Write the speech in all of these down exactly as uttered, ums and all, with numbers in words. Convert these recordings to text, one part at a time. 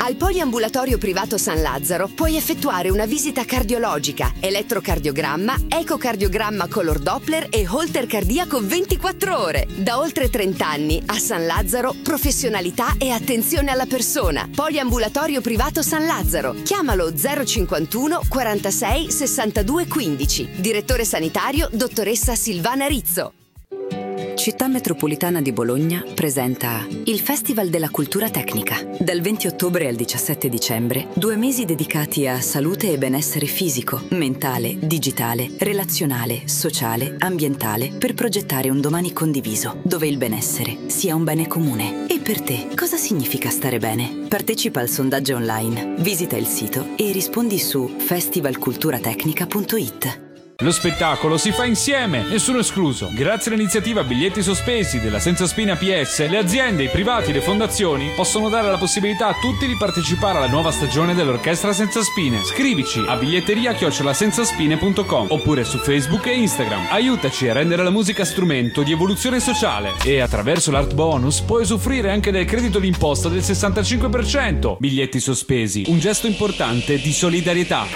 Al poliambulatorio privato San Lazzaro puoi effettuare una visita cardiologica, elettrocardiogramma, ecocardiogramma color Doppler e holter cardiaco ventiquattro ore. Da oltre trenta anni a San Lazzaro professionalità e attenzione alla persona. Poliambulatorio privato San Lazzaro. Chiamalo zero cinquantuno quarantasei sessantadue quindici. Direttore sanitario dottoressa Silvana Rizzo. Città metropolitana di Bologna presenta il Festival della Cultura Tecnica. Dal venti ottobre al diciassette dicembre, due mesi dedicati a salute e benessere fisico, mentale, digitale, relazionale, sociale, ambientale, per progettare un domani condiviso, dove il benessere sia un bene comune. E per te, cosa significa stare bene? Partecipa al sondaggio online, visita il sito e rispondi su festival cultura tecnica punto it. Lo spettacolo si fa insieme, nessuno escluso. Grazie all'iniziativa Biglietti Sospesi della Senza Spina P S, le aziende, i privati, le fondazioni possono dare la possibilità a tutti di partecipare alla nuova stagione dell'Orchestra Senza Spine. Scrivici a biglietteria chiocciola senzaspine punto com oppure su Facebook e Instagram. Aiutaci a rendere la musica strumento di evoluzione sociale e attraverso l'Art Bonus puoi usufruire anche del credito d'imposta del sessantacinque per cento. Biglietti Sospesi, un gesto importante di solidarietà.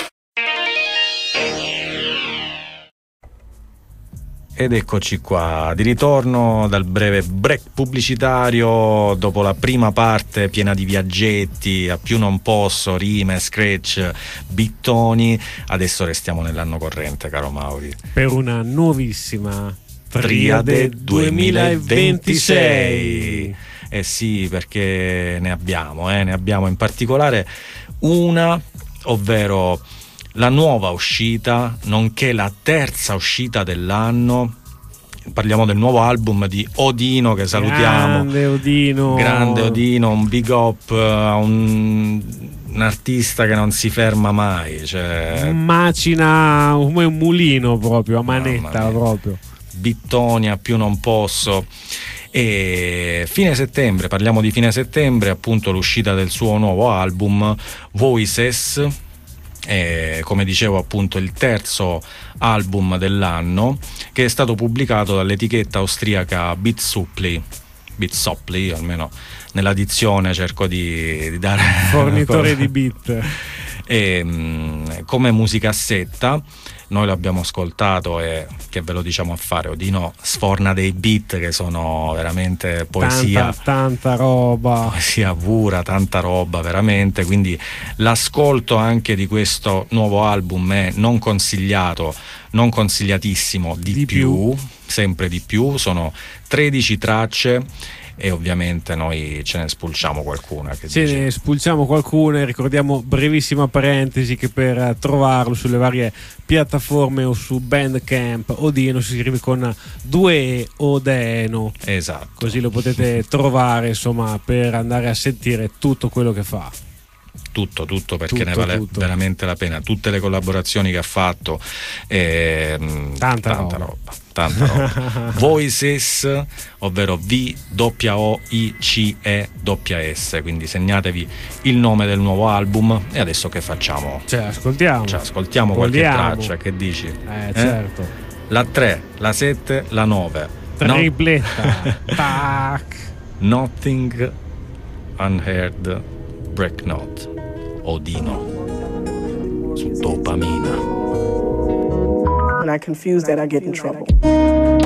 Ed eccoci qua, di ritorno dal breve break pubblicitario dopo la prima parte piena di viaggetti, a più non posso, rime, scratch, bittoni. Adesso restiamo nell'anno corrente, caro Mauri. Per una nuovissima Triade duemilaventisei. Eh sì, perché ne abbiamo, eh, ne abbiamo in particolare una, ovvero la nuova uscita, nonché la terza uscita dell'anno. Parliamo del nuovo album di Odino, che salutiamo. Grande Odino. Grande Odino, un big up a un, un artista che non si ferma mai. Cioè... Macina come un mulino proprio, a manetta proprio. Bittoni a più non posso. E fine settembre, parliamo di fine settembre, appunto l'uscita del suo nuovo album Voices. E, come dicevo, appunto il terzo album dell'anno, che è stato pubblicato dall'etichetta austriaca Beat Supply, Beat Supply, almeno nella dizione cerco di, di dare fornitore di beat. E, come musicassetta noi l'abbiamo ascoltato e che ve lo diciamo a fare, Odino sforna dei beat che sono veramente poesia, tanta, tanta roba, poesia pura, tanta roba veramente, quindi l'ascolto anche di questo nuovo album è non consigliato, non consigliatissimo di, di più, più, sempre di più, sono tredici tracce. E ovviamente noi ce ne spulciamo qualcuna. Che ce dice? ne spulciamo qualcuna e ricordiamo, brevissima parentesi, che per trovarlo sulle varie piattaforme o su Bandcamp, Odino si scrive con due E, Odeno. Esatto. Così lo potete trovare, insomma, per andare a sentire tutto quello che fa. Tutto, tutto perché tutto, ne vale tutto. veramente la pena. Tutte le collaborazioni che ha fatto, ehm, tanta, tanta roba. roba. Tanta roba. Voices, ovvero V O I C E S, quindi segnatevi il nome del nuovo album. E adesso che facciamo? Cioè, ascoltiamo. Cioè, ascoltiamo qualche traccia, che dici? Eh, certo. Eh? La tre, la sette, la nove. Tripletta. Tac. Nothing Unheard Break Note. Odino su Dopamina. When I confuse that, I get in trouble.